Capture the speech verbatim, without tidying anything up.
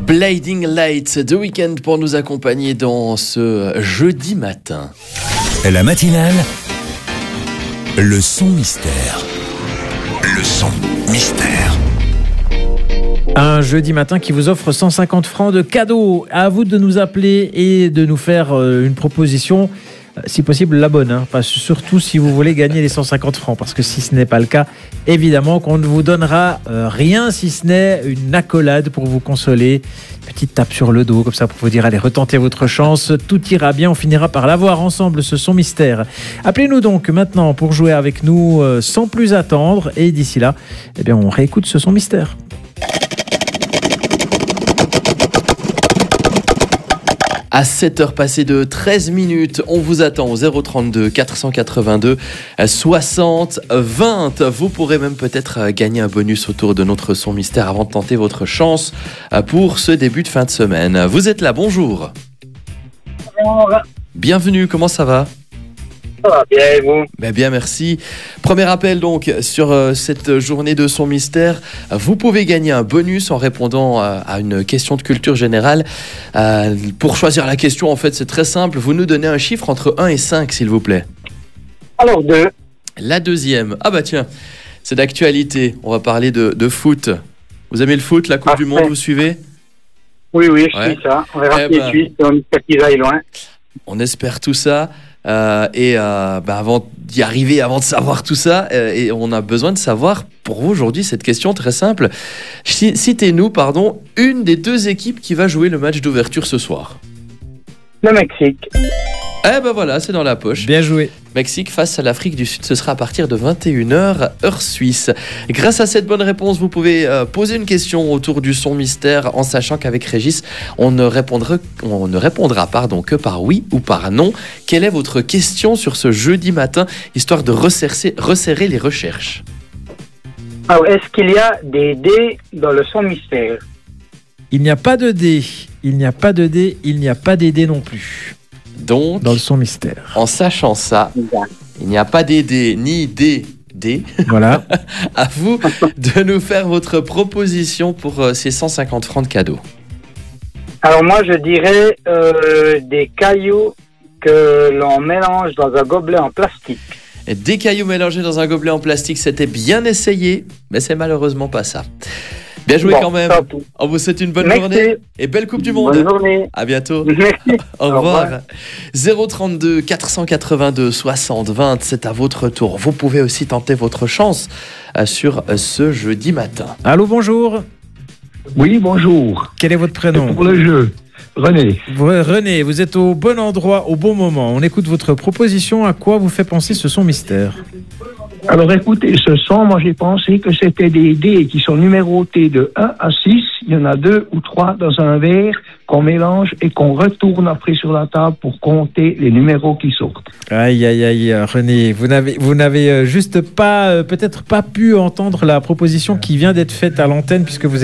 Blinding Lights de Weeknd pour nous accompagner dans ce jeudi matin. La matinale, le son mystère. Le son mystère. Un jeudi matin qui vous offre cent cinquante francs de cadeau. À vous de nous appeler et de nous faire une proposition, si possible la bonne, hein. Enfin, surtout si vous voulez gagner les cent cinquante francs, parce que si ce n'est pas le cas, évidemment qu'on ne vous donnera euh, rien si ce n'est une accolade pour vous consoler, petite tape sur le dos comme ça pour vous dire allez, retentez votre chance, tout ira bien, on finira par l'avoir ensemble, ce son mystère. Appelez-nous donc maintenant pour jouer avec nous euh, sans plus attendre, et d'ici là, eh bien, on réécoute ce son mystère. À sept heures passées de treize minutes, on vous attend au zéro trente-deux quatre cent quatre-vingt-deux soixante vingt. Vous pourrez même peut-être gagner un bonus autour de notre son mystère avant de tenter votre chance pour ce début de fin de semaine. Vous êtes là, bonjour. Bonjour. Bienvenue, comment ça va ? Ça va bien, et vous ? Ben bien, merci. Premier appel donc sur euh, cette journée de son mystère. Vous pouvez gagner un bonus en répondant euh, à une question de culture générale. Euh, pour choisir la question, en fait, c'est très simple. Vous nous donnez un chiffre entre un et cinq, s'il vous plaît. Alors, deux. La deuxième. Ah bah tiens, c'est d'actualité. On va parler de, de foot. Vous aimez le foot, la Coupe Parfait. du Monde, vous suivez ? Oui, oui, je Ouais. suis ça. On verra Eh qui ben. est suisse, on espère qu'ils aillent loin. On espère tout ça. Euh, et euh, bah avant d'y arriver, avant de savoir tout ça, euh, et on a besoin de savoir pour vous aujourd'hui cette question très simple. Ci- Citez-nous, pardon, une des deux équipes qui va jouer le match d'ouverture ce soir. Le Mexique. Eh ben voilà, c'est dans la poche. Bien joué. Mexique face à l'Afrique du Sud, ce sera à partir de vingt et une heures, heure suisse. Grâce à cette bonne réponse, vous pouvez euh, poser une question autour du son mystère en sachant qu'avec Régis, on ne répondra, on ne répondra pardon, que par oui ou par non. Quelle est votre question sur ce jeudi matin, histoire de resserrer, resserrer les recherches ? Alors, est-ce qu'il y a des dés dans le son mystère ? Il n'y a pas de dés, il n'y a pas de dés, il n'y a pas des dés non plus Donc, dans le son mystère. en sachant ça, il n'y a pas des dés ni des dés. Voilà. À vous de nous faire votre proposition pour euh, ces cent cinquante francs de cadeau. Alors, moi, je dirais euh, des cailloux que l'on mélange dans un gobelet en plastique. Et des cailloux mélangés dans un gobelet en plastique, c'était bien essayé, mais c'est malheureusement pas ça. Bien joué Bon, quand même. top. On vous souhaite une bonne Merci. journée et belle Coupe du Monde. Bonne journée. À bientôt. Merci. Au Au revoir. revoir. zéro trente-deux quatre cent quatre-vingt-deux soixante vingt, c'est à votre tour. Vous pouvez aussi tenter votre chance euh, sur euh, ce jeudi matin. Allô, bonjour. Oui, bonjour. Quel est votre prénom ? Pour le jeu, René. Vous- René, vous êtes au bon endroit, au bon moment. On écoute votre proposition. À quoi vous fait penser ce son mystère ? Alors écoutez, ce son, moi j'ai pensé que c'était des dés qui sont numérotés de un à six. Il y en a deux ou trois dans un verre qu'on mélange et qu'on retourne après sur la table pour compter les numéros qui sortent. Aïe, aïe, aïe, René, vous n'avez, vous n'avez euh, juste pas, euh, peut-être pas pu entendre la proposition qui vient d'être faite à l'antenne puisque vous êtes